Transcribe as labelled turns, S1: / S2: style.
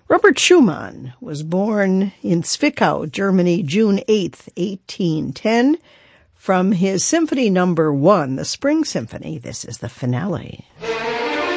S1: Robert Schumann was born in Zwickau, Germany, June 8th, 1810. From his Symphony No. 1, the Spring Symphony, this is the finale.